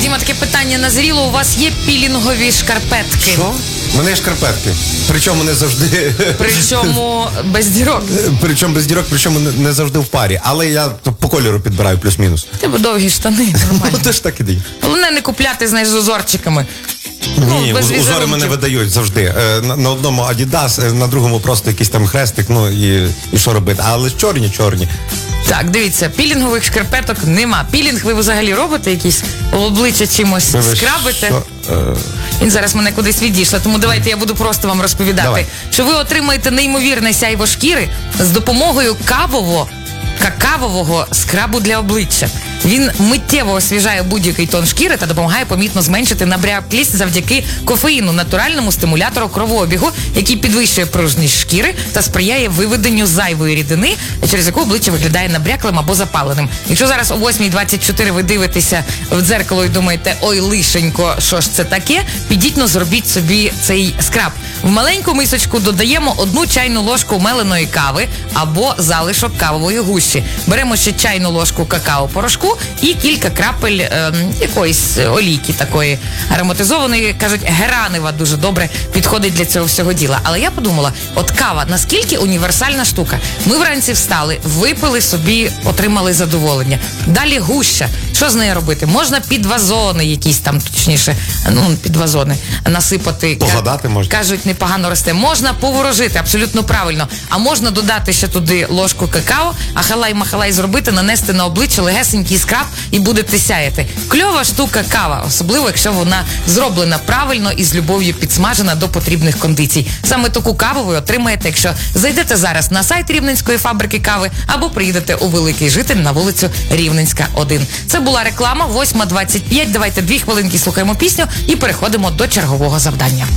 Діма, таке питання назріло. У вас є пілінгові шкарпетки? Що? У мене є шкарпетки. Причому не завжди... Причому без дірок. Причому без дірок, причому не завжди в парі. Але я по кольору підбираю плюс-мінус. У тебе довгі штани, нормально. Ну, то ж так і дає. Головне не купляти, знаєш, з узорчиками. Ні, узори мене видають завжди. На одному Adidas, на другому просто якийсь там хрестик, ну і що робити. Але чорні. Так, дивіться, пілінгових шкарпеток нема. Пілінг ви взагалі робите якийсь обличчя чимось скрабите? Він зараз мене кудись відійшла, тому давайте я буду просто вам розповідати. Давай. Що ви отримаєте неймовірне сяйво шкіри з допомогою какавового скрабу для обличчя. Він миттєво освіжає будь-який тон шкіри та допомагає помітно зменшити набряклість завдяки кофеїну, натуральному стимулятору кровообігу, який підвищує пружність шкіри та сприяє виведенню зайвої рідини, через яку обличчя виглядає набряклим або запаленим. Якщо зараз о 8:24 ви дивитеся в дзеркало і думаєте, ой, лишенько, що ж це таке, підіть, зробіть собі цей скраб. В маленьку мисочку додаємо 1 чайну ложку меленої кави або залишок кавової гущі. Беремо ще чайну ложку какао-порошку і кілька крапель якоїсь олійки такої ароматизованої. Кажуть, геранева дуже добре підходить для цього всього діла. Але я подумала, от кава, наскільки універсальна штука. Ми вранці встали, випили собі, отримали задоволення. Далі гуща. Що з нею робити? Можна під вазони якісь там, точніше, під вазони насипати. Погладати можна. Кажуть, непогано росте. Можна поворожити, абсолютно правильно. А можна додати ще туди ложку какао, ахалай-махалай зробити, нанести на обличчя легесенький скраб і будете сяяти. Кльова штука кава, особливо, якщо вона зроблена правильно і з любов'ю підсмажена до потрібних кондицій. Саме таку каву ви отримаєте, якщо зайдете зараз на сайт Рівненської фабрики кави або приїдете у Великий Житель на вулицю Рівненська, 1. Це була реклама, 8:25. Давайте 2 хвилинки слухаємо пісню і переходимо до чергового завдання.